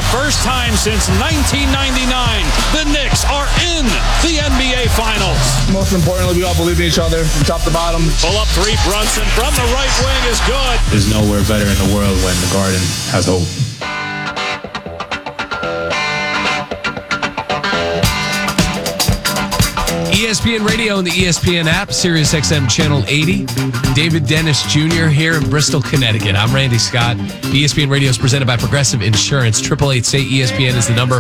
first time since 1999, the Knicks are in the NBA Finals. Most importantly, we all believe in each other from top to bottom. Pull up three, Brunson from the right wing is good. There's nowhere better in the world when the Garden has hope. ESPN Radio and the ESPN app, Sirius XM Channel 80. David Dennis Jr. here in Bristol, Connecticut. I'm Randy Scott. ESPN Radio is presented by Progressive Insurance. 888-SAY-ESPN is the number.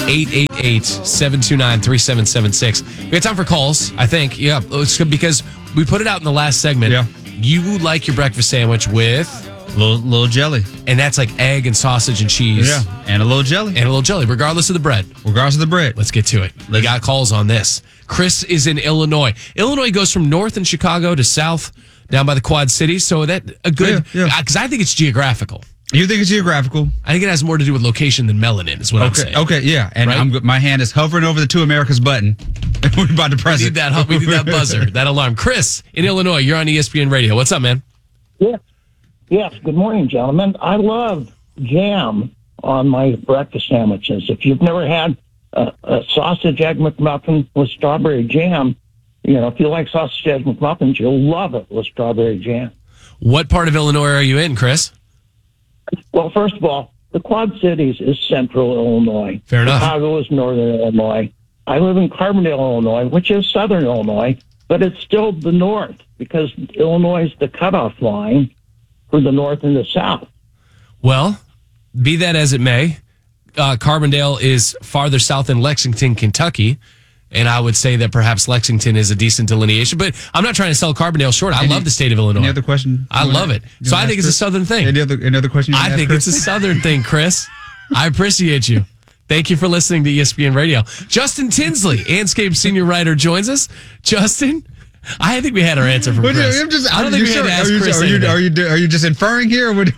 888-729-3776. We got time for calls, I think. Yeah, it's good because we put it out in the last segment. Yeah. You like your breakfast sandwich with... Little jelly. And that's like egg and sausage and cheese. Yeah, and a little jelly. And a little jelly, regardless of the bread. Regardless of the bread. Let's get to it. We got calls on this. Chris is in Illinois. Illinois goes from north in Chicago to south down by the Quad Cities. So that a good, because I think it's geographical. You think it's geographical? I think it has more to do with location than melanin, is what I'm saying. Okay, yeah. And Right? my hand is hovering over the Two Americas button. We're about to press We it. need that buzzer, that alarm. Chris in Illinois, you're on ESPN Radio. What's up, man? Yeah. Yes, good morning, gentlemen. I love jam on my breakfast sandwiches. If you've never had a sausage egg McMuffin with strawberry jam, if you like sausage egg McMuffins, you'll love it with strawberry jam. What part of Illinois are you in, Chris? Well, first of all, the Quad Cities is central Illinois. Fair enough. Chicago is northern Illinois. I live in Carbondale, Illinois, which is southern Illinois, but it's still the north because Illinois is the cutoff line for the north and the south. Well, be that as it may, Carbondale is farther south than Lexington, Kentucky, and I would say that perhaps Lexington is a decent delineation, but I'm not trying to sell Carbondale short. I love the state of Illinois. Any other question? I love it. So I think it's a southern thing. Any other question? I think it's a southern thing, Chris. I appreciate you. Thank you for listening to ESPN Radio. Justin Tinsley, Anscape senior writer, joins us. Justin, I think we had our answer from Chris. I don't think we had to ask Chris anything. Are you just inferring here? Or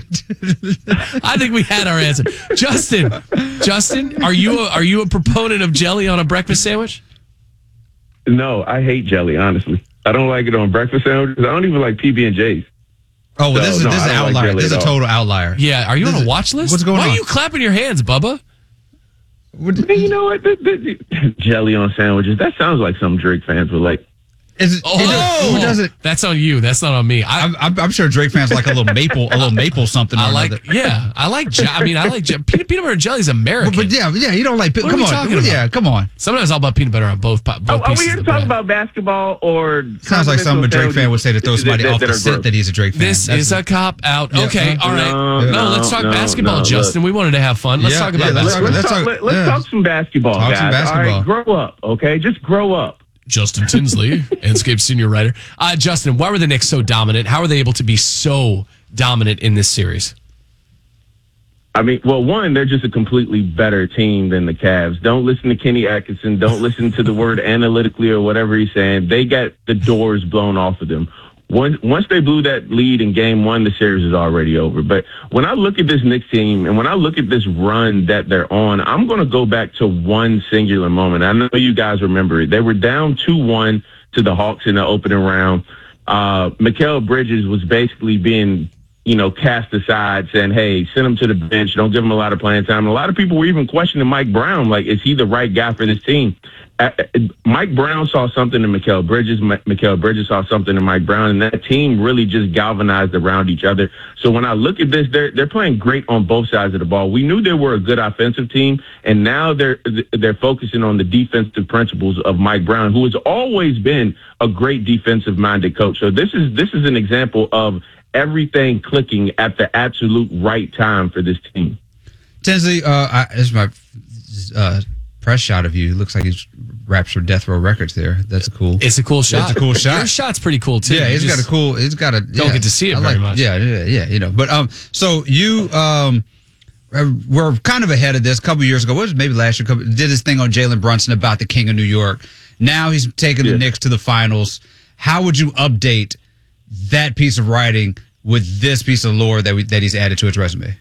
I think we had our answer. Justin, are you a proponent of jelly on a breakfast sandwich? No, I hate jelly, honestly. I don't like it on breakfast sandwiches. I don't even like PB&Js. Oh, well, this is an outlier. This is a total outlier. Yeah, are you on a watch list? What's going on? Why are you clapping your hands, Bubba? You know what? Jelly on sandwiches, that sounds like some Drake fans would like. Who doesn't? That's on you. That's not on me. I'm sure Drake fans like a little maple something. I like peanut butter and jelly is American. But yeah, you don't like. Come on. Yeah, come on. Sometimes it's all about peanut butter on both Are we pieces here to of talk bread. about basketball or? Sounds like some Drake fan would say to throw somebody off the set that he's a Drake fan. This is a cop out. Yeah. Okay, all right. No, let's talk basketball, Justin. We wanted to have fun. Let's talk about basketball. Let's talk some basketball, guys. All right, grow up, okay? Just grow up. Justin Tinsley, Anscape senior writer. Justin, why were the Knicks so dominant? How were they able to be so dominant in this series? I mean, well, one, they're just a completely better team than the Cavs. Don't listen to Kenny Atkinson. Don't listen to the word analytically or whatever he's saying. They got the doors blown off of them. Once they blew that lead in game one, the series is already over. But when I look at this Knicks team and when I look at this run that they're on, I'm going to go back to one singular moment. I know you guys remember it. They were down 2-1 to the Hawks in the opening round. Mikal Bridges was basically being, cast aside saying, hey, send him to the bench. Don't give him a lot of playing time. And a lot of people were even questioning Mike Brown. Like, is he the right guy for this team? Mike Brown saw something in Mikal Bridges. Mikal Bridges saw something in Mike Brown, and that team really just galvanized around each other. So when I look at this, they're playing great on both sides of the ball. We knew they were a good offensive team, and now they're focusing on the defensive principles of Mike Brown, who has always been a great defensive-minded coach. So this is an example of everything clicking at the absolute right time for this team. Tinsley, this is my press shot of you. It looks like he's raps for Death Row Records there. That's cool. It's a cool shot. It's a cool shot. Your shot's pretty cool too. Yeah, don't get to see it very much. Yeah. But so you were kind of ahead of this a couple years ago. What was it, maybe last year? Did this thing on Jalen Brunson about the King of New York. Now he's taking the Knicks to the finals. How would you update that piece of writing with this piece of lore that he's added to his resume?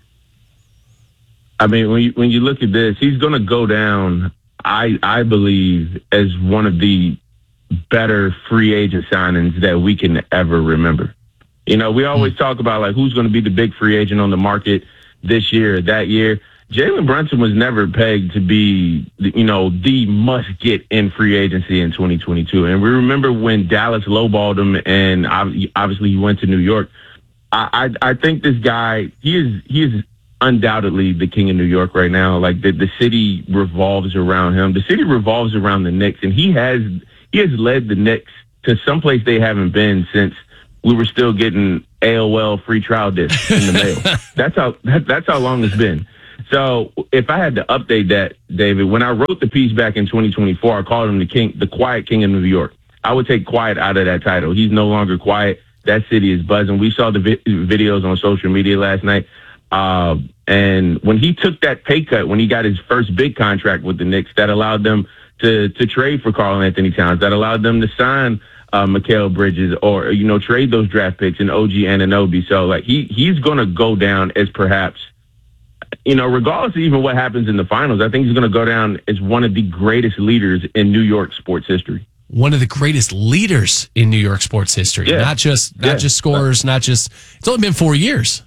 I mean, when you look at this, he's going to go down, I believe, as one of the better free agent signings that we can ever remember. We always talk about, like, who's going to be the big free agent on the market this year or that year. Jalen Brunson was never pegged to be, the must-get in free agency in 2022. And we remember when Dallas lowballed him, and obviously he went to New York. I think this guy, he is undoubtedly the king of New York right now. Like the city revolves around him. The city revolves around the Knicks, and he has led the Knicks to someplace they haven't been since we were still getting AOL free trial discs in the mail. That's how long it's been. So if I had to update that, David, when I wrote the piece back in 2024, I called him the quiet king of New York. I would take quiet out of that title. He's no longer quiet. That city is buzzing. We saw the videos on social media last night. And when he took that pay cut, when he got his first big contract with the Knicks, that allowed them to trade for Karl Anthony Towns, that allowed them to sign Mikal Bridges or, trade those draft picks and OG Anunoby. So like he's going to go down as perhaps, regardless of even what happens in the finals, I think he's going to go down as one of the greatest leaders in New York sports history. One of the greatest leaders in New York sports history. Yeah. Not just scorers, it's only been 4 years.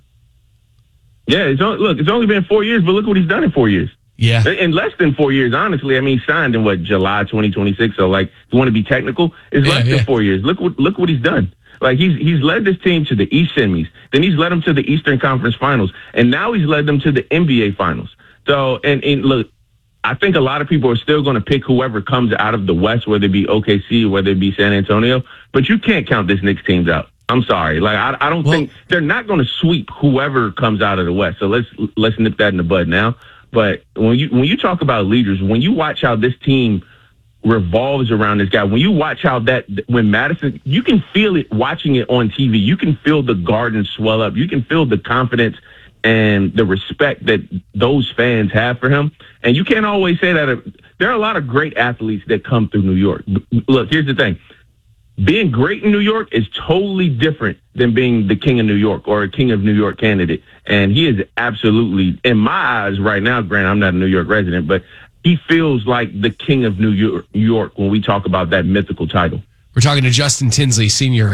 Yeah, it's only been 4 years, but look what he's done in 4 years. Yeah. In less than 4 years, honestly. I mean, he signed in July 2026. So like, if you want to be technical, it's less than 4 years. Look what he's done. Like he's led this team to the East semis. Then he's led them to the Eastern Conference Finals. And now he's led them to the NBA Finals. So, and look, I think a lot of people are still going to pick whoever comes out of the West, whether it be OKC, whether it be San Antonio. But you can't count this Knicks teams out. I'm sorry. Like I don't think they're not going to sweep whoever comes out of the West. So let's nip that in the bud now. But when you talk about leaders, when you watch how this team revolves around this guy, when you watch how when Madison, you can feel it watching it on TV. You can feel the Garden swell up. You can feel the confidence and the respect that those fans have for him. And you can't always say that. There are a lot of great athletes that come through New York. Look, here's the thing. Being great in New York is totally different than being the king of New York or a king of New York candidate. And he is absolutely, in my eyes right now, granted, I'm not a New York resident, but he feels like the king of New York when we talk about that mythical title. We're talking to Justin Tinsley, senior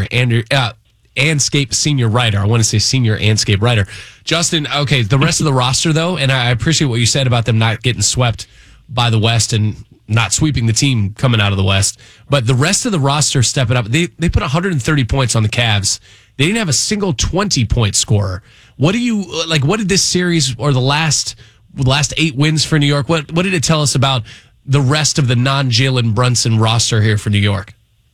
Anscape senior writer. I want to say senior Anscape writer. Justin, okay, the rest of the roster, though, and I appreciate what you said about them not getting swept by the West and not sweeping the team coming out of the West. But the rest of the roster stepping up. They put 130 points on the Cavs. They didn't have a single 20-point scorer. What did this series or the last 8 wins for New York, what did it tell us about the rest of the non-Jalen Brunson roster here for New York?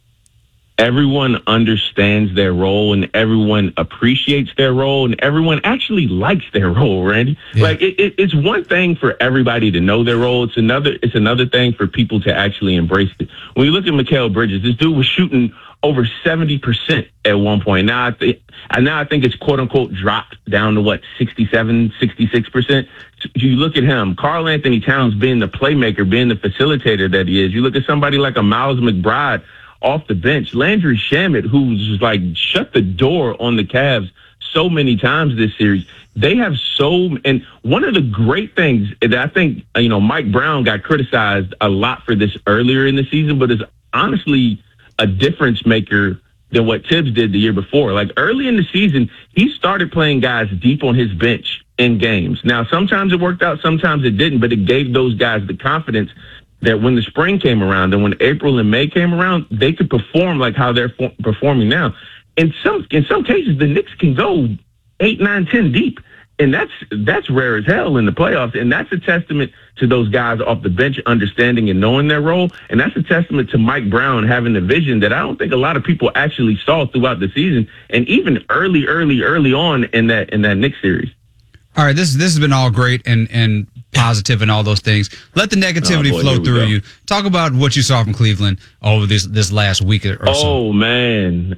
Everyone understands their role and everyone appreciates their role and everyone actually likes their role, Randy. Yeah. Like it's one thing for everybody to know their role. It's another thing for people to actually embrace it. When you look at Mikal Bridges, this dude was shooting over 70% at one point. Now I think it's quote unquote dropped down to 67, 66%. You look at him, Karl Anthony Towns being the playmaker, being the facilitator that he is. You look at somebody like a Miles McBride off the bench, Landry Shamet, who's like shut the door on the Cavs so many times this series. They have and one of the great things that I think, Mike Brown got criticized a lot for this earlier in the season, but is honestly a difference maker than what Tibbs did the year before. Like early in the season, he started playing guys deep on his bench in games. Now, sometimes it worked out, sometimes it didn't, but it gave those guys the confidence that when the spring came around and when April and May came around, they could perform like how they're performing now. In some cases, the Knicks can go 8, 9, 10 deep. And that's rare as hell in the playoffs. And that's a testament to those guys off the bench understanding and knowing their role. And that's a testament to Mike Brown having a vision that I don't think a lot of people actually saw throughout the season and even early on in that Knicks series. All right, this has been all great and positive and all those things. Let the negativity flow through you. Talk about what you saw from Cleveland over this last week or so. Oh man.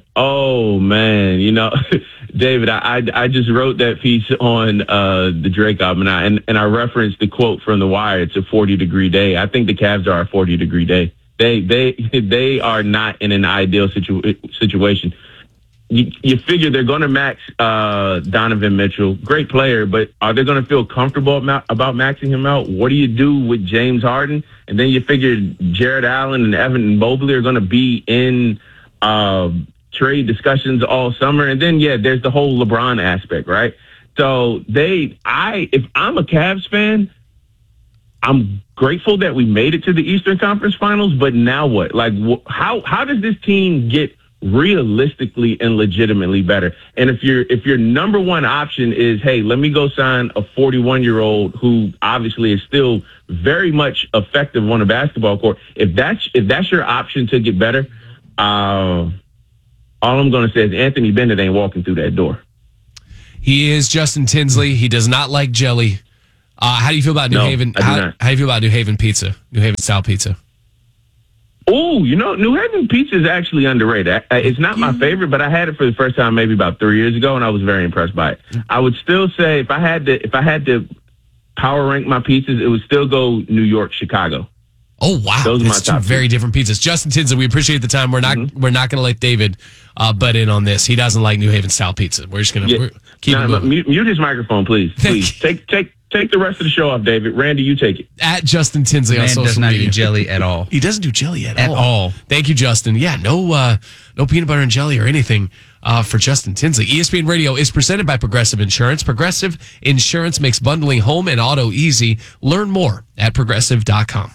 David, I just wrote that piece on the Drake album, and I referenced the quote from The Wire. It's a 40-degree day. I think the Cavs are a 40-degree day. They are not in an ideal situation. You figure they're going to max Donovan Mitchell, great player, but are they going to feel comfortable about maxing him out? What do you do with James Harden? And then you figure Jared Allen and Evan Mobley are going to be in trade discussions all summer. And then, there's the whole LeBron aspect, right? So if I'm a Cavs fan, I'm grateful that we made it to the Eastern Conference Finals, but now what? Like, how does this team get realistically and legitimately better? And if your number one option is, hey, let me go sign a 41-year-old who obviously is still very much effective on a basketball court, if that's your option to get better, all I'm going to say is Anthony Bennett ain't walking through that door. He is Justin Tinsley. He does not like jelly. How do you feel about New Haven? How do you feel about New Haven pizza? New Haven style pizza. Oh, New Haven pizza is actually underrated. It's not my favorite, but I had it for the first time maybe about 3 years ago, and I was very impressed by it. I would still say if I had to power rank my pizzas, it would still go New York, Chicago. Oh wow, those are my two top very different pizzas. Justin Tinsley, we appreciate the time. We're not going to let David butt in on this. He doesn't like New Haven style pizza. We're just going to keep it moving. Mute his microphone, please. Please take the rest of the show off, David. Randy, you take it. At Justin Tinsley on social media. does not eat jelly at all. He doesn't do jelly at all. all. Thank you, Justin. Yeah, no peanut butter and jelly or anything for Justin Tinsley. ESPN Radio is presented by Progressive Insurance. Progressive Insurance makes bundling home and auto easy. Learn more at progressive.com.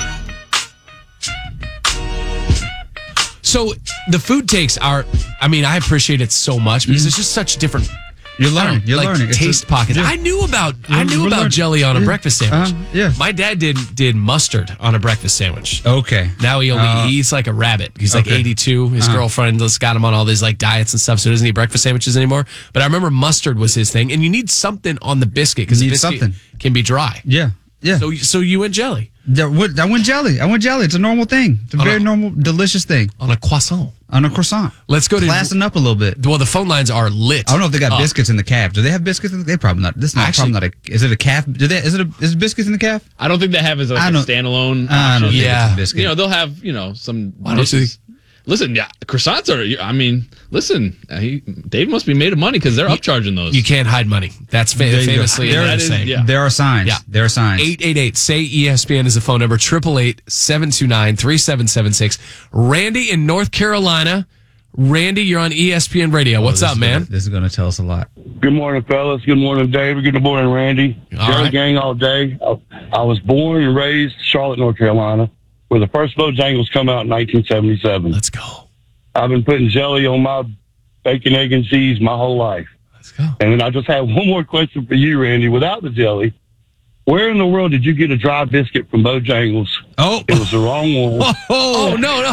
So the food takes are, I appreciate it so much because it's just such different. You're learning. Taste pockets. Yeah. I knew about jelly on a breakfast sandwich. My dad did mustard on a breakfast sandwich. Okay. Now he only eats like a rabbit. He's like 82. His girlfriend has got him on all these like diets and stuff, so he doesn't eat breakfast sandwiches anymore. But I remember mustard was his thing, and you need something on the biscuit because the biscuit can be dry. Yeah. So you went jelly. I went jelly. It's a normal thing. It's a very normal, delicious thing. On a croissant. Let's go to classing up a little bit. Well, the phone lines are lit. I don't know if they got biscuits in the Cavs. Do they have biscuits? They probably not. This is not probably not a. Is it a calf? Is it biscuits in the Caf? I don't think they have as a standalone. I don't think it's a biscuit. They'll have some dishes. Listen, croissants are. Listen, Dave must be made of money because they're upcharging those. You can't hide money. That's famously There are signs. Yeah. There are signs. 888 say ESPN is the phone number. 888-729-3776. Randy in North Carolina. Randy, you're on ESPN Radio. What's up, man? This is going to tell us a lot. Good morning, fellas. Good morning, David. Good morning, Randy. Jelly gang all day. I was born and raised in Charlotte, North Carolina, where the first Bojangles come out in 1977. Let's go. I've been putting jelly on my bacon, egg, and cheese my whole life. Let's go. And then I just have one more question for you, Randy. Without the jelly, where in the world did you get a dry biscuit from Bojangles? Oh. It was the wrong one. Oh, no.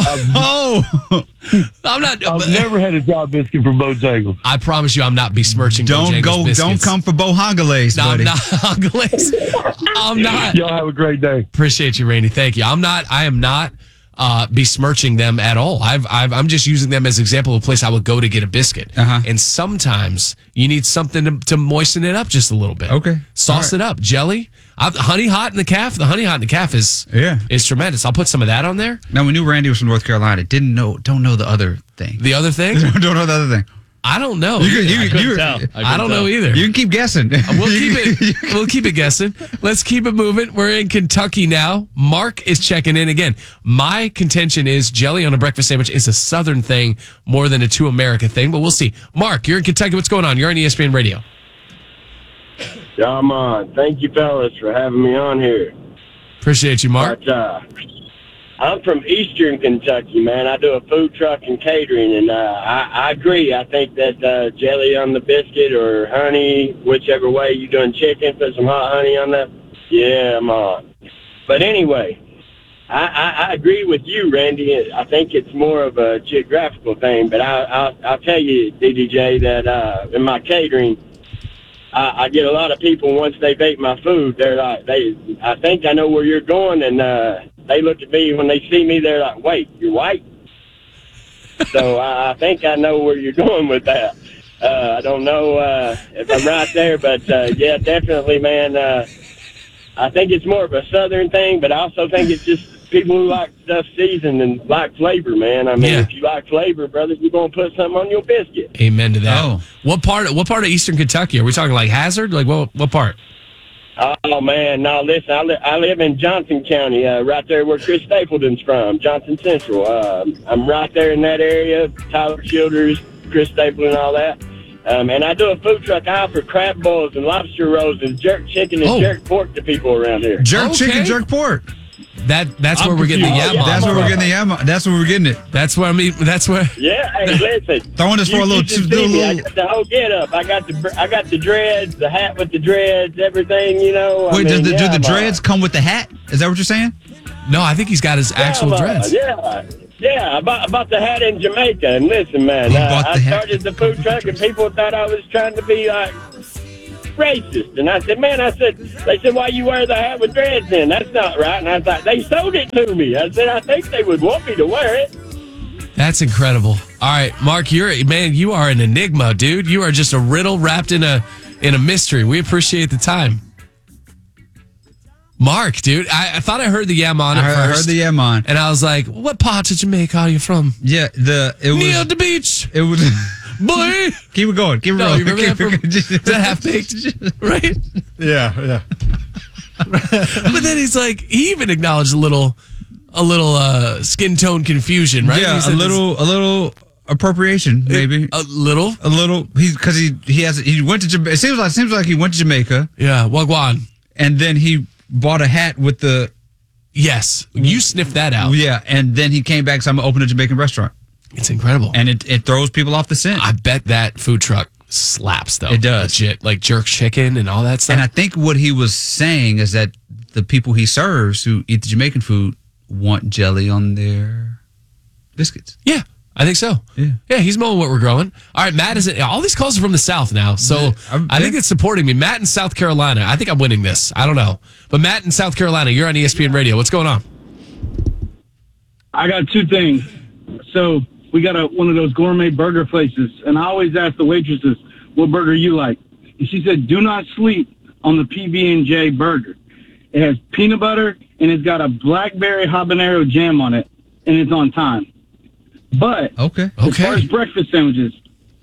I'm not. I've never had a dry biscuit from Bojangles. I promise you I'm not besmirching Bojangles biscuits. Don't come for Bojangles, buddy. I'm not Hongles. I'm not. Y'all have a great day. Appreciate you, Randy. Thank you. I am not besmirching them at all. I'm just using them as an example of a place I would go to get a biscuit. And sometimes you need something to moisten it up just a little bit. Okay. Sauce it up. Jelly. Honey hot in the calf. The honey hot in the calf is tremendous. I'll put some of that on there. Now, we knew Randy was from North Carolina. Don't know the other thing. The other thing? Don't know the other thing. I don't know. I don't know either. You can keep guessing. We'll keep it guessing. Let's keep it moving. We're in Kentucky now. Mark is checking in again. My contention is jelly on a breakfast sandwich is a Southern thing more than a To America thing, but we'll see. Mark, you're in Kentucky. What's going on? You're on ESPN Radio. Yeah, I'm on. Thank you, fellas, for having me on here. Appreciate you, Mark. But, I'm from Eastern Kentucky, man. I do a food truck and catering, and I agree. I think that jelly on the biscuit or honey, whichever way you're doing chicken, put some hot honey on that. Yeah, I'm on. But anyway, I agree with you, Randy. I think it's more of a geographical thing, but I'll tell you, DDJ, that in my catering, I get a lot of people once they bake my food. They're like, I think I know where you're going, and they look at me when they see me. They're like, "Wait, you're white?" So I think I know where you're going with that. I don't know if I'm right there, but yeah, definitely, man. I think it's more of a Southern thing, but I also think it's just people who like stuff seasoned and like flavor, man. I mean, if you like flavor, brother, you're gonna put something on your biscuit. Amen to that. Oh. What part of Eastern Kentucky? Are we talking like Hazard? Like what part? Oh man, no. Listen, I live in Johnson County, right there where Chris Stapleton's from, Johnson Central. I'm right there in that area. Tyler Childers, Chris Stapleton, all that. And I do a food truck. I offer crab balls and lobster rolls and jerk chicken and jerk pork to people around here. Jerk chicken, jerk pork. That's where we're getting the yam on. That's where we're getting the yam on. That's where we're getting it. That's where That's where. Yeah, hey, listen. Throwing this for a little. I got the whole get up. I got the dreads, the hat with the dreads, everything. You know. Wait, do the dreads come with the hat? Is that what you're saying? No, I think he's got his actual dreads. Yeah, I bought the hat in Jamaica. And listen, man, I started the food truck, and people thought I was trying to be racist. And I said, they said, why you wear the hat with dreads then? That's not right. And I thought, they sold it to me. I said, I think they would want me to wear it. That's incredible. All right, Mark, you are an enigma, dude. You are just a riddle wrapped in a mystery. We appreciate the time. Mark, dude, I thought I heard the yam on at first. I heard the yam on. And I was like, what part of Jamaica are you from? Yeah, near the beach. It was... Boy! Keep it going. Keep it rolling. You remember that that half-baked? Right? Yeah. But then he's like, he even acknowledged a little skin tone confusion, right? Yeah, a little appropriation, maybe. A little. Because he went to Jamaica. It seems like he went to Jamaica. Yeah, Wagwan. And then he bought a hat with the... Yes, you sniffed that out. Yeah, and then he came back and said, I'm going to open a Jamaican restaurant. It's incredible. And it throws people off the scent. I bet that food truck slaps, though. It does. Legit, like jerk chicken and all that stuff. And I think what he was saying is that the people he serves who eat the Jamaican food want jelly on their biscuits. Yeah, I think so. Yeah, he's mowing what we're growing. All right, Matt all these calls are from the South now, so I think it's supporting me. Matt in South Carolina. I think I'm winning this. I don't know. But Matt in South Carolina, you're on ESPN Radio. What's going on? I got two things. So we got one of those gourmet burger places, and I always ask the waitresses, what burger you like? And she said, do not sleep on the PB&J burger. It has peanut butter, and it's got a blackberry habanero jam on it, and it's on time. But as far as breakfast sandwiches,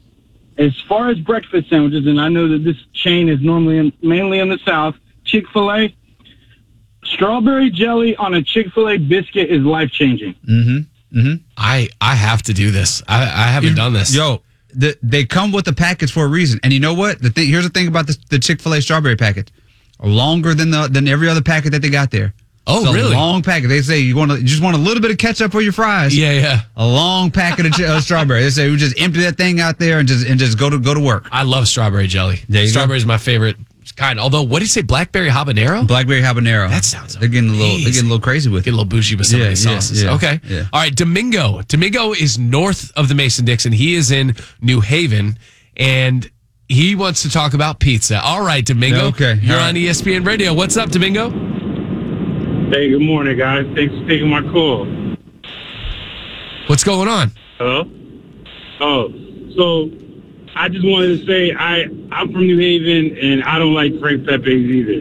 and I know that this chain is mainly in the South, Chick-fil-A, strawberry jelly on a Chick-fil-A biscuit is life-changing. I have to do this. I haven't done this. Yo, they come with the packets for a reason. And you know what? Here's the thing about the Chick-fil-A strawberry packet. Longer than every other packet that they got there. Oh, it's really? A long packet. They say you just want a little bit of ketchup for your fries. Yeah. A long packet of strawberry. They say we just empty that thing out there and just go to work. I love strawberry jelly. Strawberry is my favorite kind. Although, what did you say? Blackberry habanero? Blackberry habanero. That sounds They're getting a little crazy with it. Get a little bougie with some of these sauces. Yeah, okay. Yeah. All right, Domingo. Domingo is north of the Mason-Dixon. He is in New Haven, and he wants to talk about pizza. All right, Domingo. Okay. You're on ESPN Radio. What's up, Domingo? Hey, good morning, guys. Thanks for taking my call. What's going on? Hello? Oh, so I just wanted to say I'm from New Haven, and I don't like Frank Pepe's either.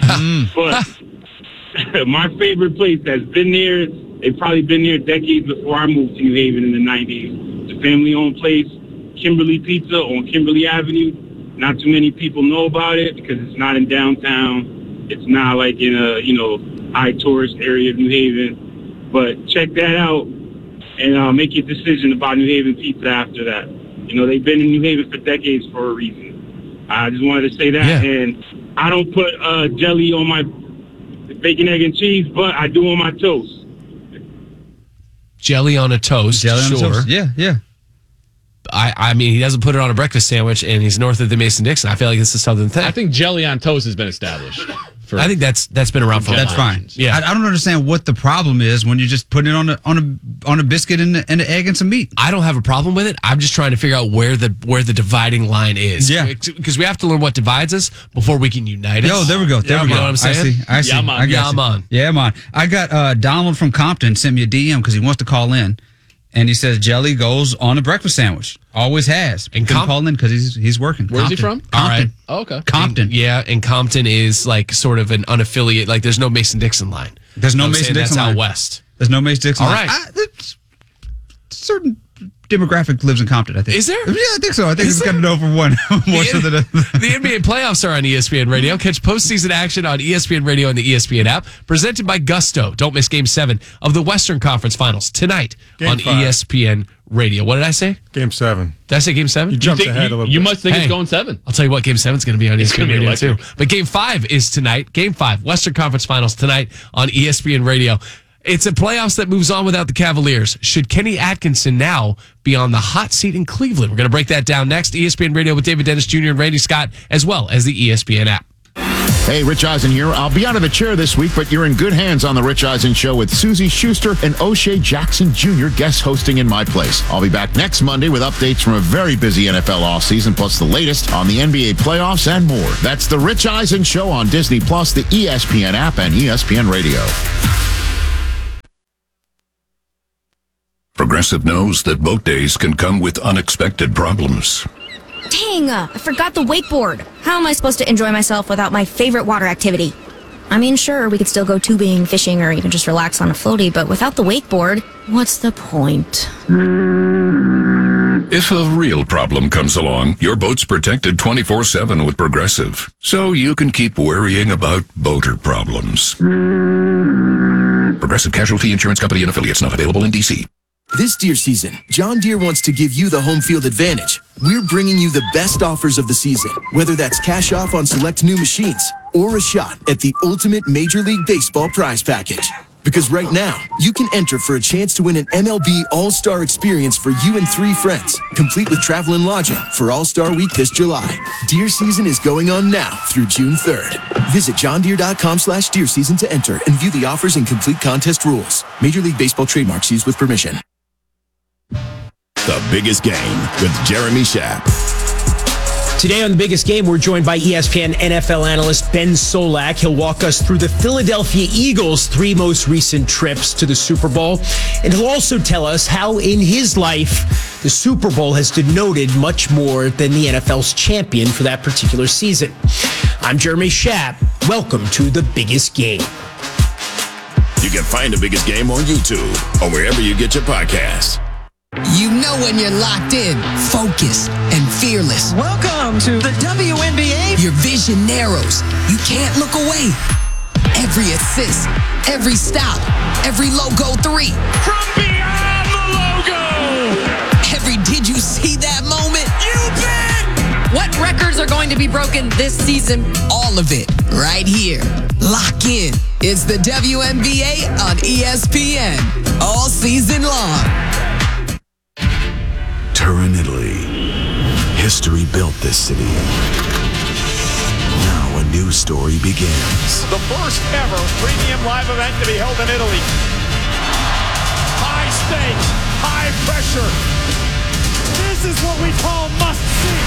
But my favorite place that's been there, they've probably been there decades before I moved to New Haven in the 90s. It's a family-owned place, Kimberly Pizza on Kimberly Avenue. Not too many people know about it because it's not in downtown. It's not like in a, high tourist area of New Haven. But check that out and make your decision about New Haven pizza after that. They've been in New Haven for decades for a reason. I just wanted to say that. Yeah. And I don't put jelly on my bacon, egg, and cheese, but I do on my toast. Jelly on a toast, jelly sure. On a toast. Yeah. I mean, he doesn't put it on a breakfast sandwich, and he's north of the Mason-Dixon. I feel like it's a southern thing. I think jelly on toast has been established. I think that's been around for a while. That's fine. Yeah, I don't understand what the problem is when you just put it on a biscuit and an egg and some meat. I don't have a problem with it. I'm just trying to figure out where the dividing line is. Yeah, because we have to learn what divides us before we can unite us. Yo, there we go. There we go. You know what I'm saying? I see. Yeah, man. I got Donald from Compton sent me a DM because he wants to call in. And he says jelly goes on a breakfast sandwich. Always has. And call in because he's working. Where's he from? All right. Oh, okay. Compton. And Compton is like sort of an unaffiliate. Like there's no Mason-Dixon line. There's no Mason-Dixon line. That's out west. There's no Mason-Dixon line. All right. Certain demographic lives in Compton, I think. Is there? Yeah, I think so. I think it's kind of over one. More so than the NBA playoffs are on ESPN Radio. Catch postseason action on ESPN Radio and the ESPN app. Presented by Gusto. Don't miss Game 7 of the Western Conference Finals tonight on ESPN Radio. What did I say? Game 7. Did I say Game 7? You jumped ahead a little bit. You must think it's going 7. I'll tell you what, Game 7 is going to be on ESPN Radio electric. too. But Game 5 is tonight. Game 5, Western Conference Finals tonight on ESPN Radio. It's a playoffs that moves on without the Cavaliers. Should Kenny Atkinson now be on the hot seat in Cleveland? We're going to break that down next. ESPN Radio with David Dennis Jr. and Randy Scott, as well as the ESPN app. Hey, Rich Eisen here. I'll be out of the chair this week, but you're in good hands on The Rich Eisen Show with Susie Schuster and O'Shea Jackson Jr. guest hosting in my place. I'll be back next Monday with updates from a very busy NFL offseason, plus the latest on the NBA playoffs and more. That's The Rich Eisen Show on Disney+, the ESPN app, and ESPN Radio. Progressive knows that boat days can come with unexpected problems. Dang, I forgot the wakeboard. How am I supposed to enjoy myself without my favorite water activity? I mean, sure, we could still go tubing, fishing, or even just relax on a floaty, but without the wakeboard, what's the point? If a real problem comes along, your boat's protected 24/7 with Progressive, so you can keep worrying about boater problems. Progressive Casualty Insurance Company and affiliates, not available in D.C. This deer season, John Deere wants to give you the home field advantage. We're bringing you the best offers of the season, whether that's cash off on select new machines or a shot at the ultimate Major League Baseball prize package. Because right now, you can enter for a chance to win an MLB All-Star experience for you and 3 friends, complete with travel and lodging for All-Star Week this July. Deer season is going on now through June 3rd. Visit johndeere.com/deer season to enter and view the offers and complete contest rules. Major League Baseball trademarks used with permission. The Biggest Game with Jeremy Schaap. Today on The Biggest Game, we're joined by ESPN NFL analyst Ben Solak. He'll walk us through the Philadelphia Eagles' 3 most recent trips to the Super Bowl. And he'll also tell us how in his life, the Super Bowl has denoted much more than the NFL's champion for that particular season. I'm Jeremy Schaap. Welcome to The Biggest Game. You can find The Biggest Game on YouTube or wherever you get your podcasts. You know when you're locked in, focused, and fearless. Welcome to the WNBA. Your vision narrows. You can't look away. Every assist, every stop, every logo 3. From beyond the logo. Every did you see that moment? You bet. What records are going to be broken this season? All of it right here. Lock in. It's the WNBA on ESPN. All season long. Turin, Italy. History built this city. Now a new story begins. The first ever premium live event to be held in Italy. High stakes, high pressure. This is what we call must see.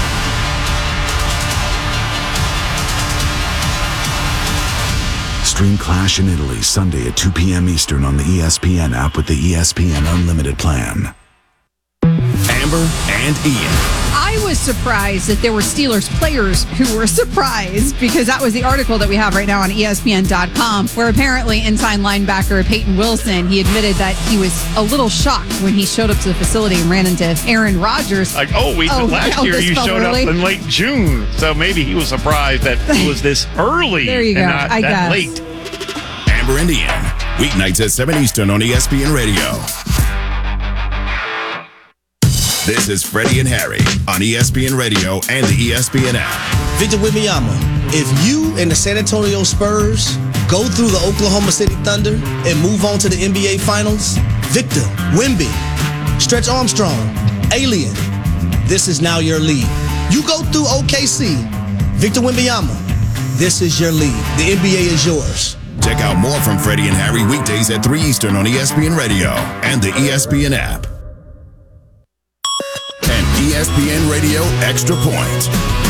Stream Clash in Italy Sunday at 2 p.m. Eastern on the ESPN app with the ESPN Unlimited plan. Amber and Ian. I was surprised that there were Steelers players who were surprised because that was the article that we have right now on ESPN.com where apparently inside linebacker Peyton Wilson, he admitted that he was a little shocked when he showed up to the facility and ran into Aaron Rodgers. Last year you showed up in late June, so maybe he was surprised that it was this early. There you go, and not I that guess. late. Amber and Ian. Weeknights at 7 Eastern on ESPN Radio. This is Freddie and Harry on ESPN Radio and the ESPN app. Victor Wembanyama, if you and the San Antonio Spurs go through the Oklahoma City Thunder and move on to the NBA Finals, Victor, Wemby, Stretch Armstrong, Alien, this is now your league. You go through OKC, Victor Wembanyama, this is your league. The NBA is yours. Check out more from Freddie and Harry weekdays at 3 Eastern on ESPN Radio and the ESPN app. And ESPN Radio Extra Point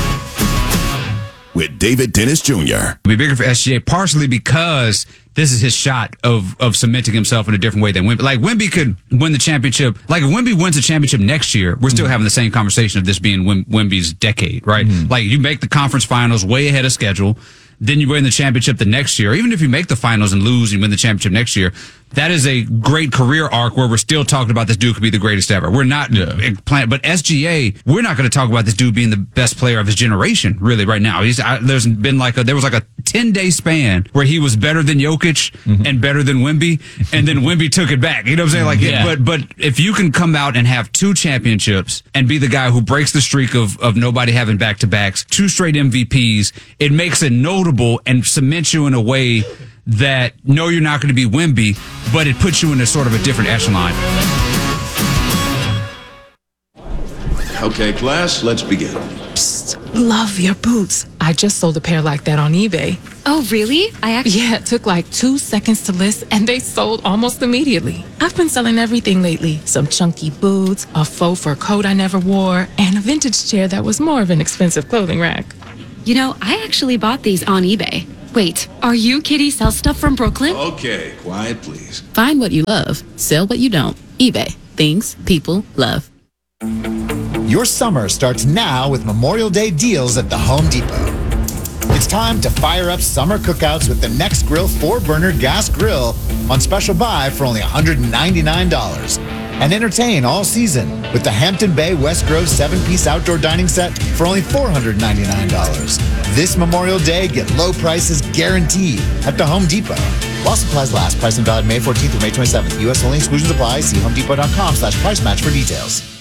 with David Dennis Jr. It'll be bigger for SGA, partially because this is his shot of cementing himself in a different way than Wemby. Like, Wemby could win the championship. Like, if Wemby wins the championship next year, we're still having the same conversation of this being Wemby's decade, right? Like, you make the conference finals way ahead of schedule. then you win the championship the next year, even if you make the finals and lose and win the championship next year, that is a great career arc where we're still talking about this dude could be the greatest ever. We're not playing, but SGA, we're not going to talk about this dude being the best player of his generation, really, right now. There's been there was like a 10-day span where he was better than Jokic and better than Wemby, and then Wemby took it back. You know what I'm saying? But if you can come out and have 2 championships and be the guy who breaks the streak of nobody having back-to-backs, 2 straight MVPs, it makes it notable and cements you in a way that, no, you're not going to be Wemby, but it puts you in a sort of a different echelon. Okay, class, let's begin. Psst, love your boots. I just sold a pair like that on eBay. Oh, really? Yeah, it took like 2 seconds to list, and they sold almost immediately. I've been selling everything lately. Some chunky boots, a faux fur coat I never wore, and a vintage chair that was more of an expensive clothing rack. You know, I actually bought these on eBay. Wait, are you Kitty Sell Stuff from Brooklyn? Okay, quiet, please. Find what you love, sell what you don't. eBay. Things people love. Your summer starts now with Memorial Day deals at the Home Depot. It's time to fire up summer cookouts with the Next Grill 4-burner gas grill on special buy for only $199. And entertain all season with the Hampton Bay West Grove 7-piece outdoor dining set for only $499. This Memorial Day, get low prices guaranteed at the Home Depot. While supplies last, price and valid May 14th through May 27th. U.S. only, exclusions apply. See homedepot.com/price match for details.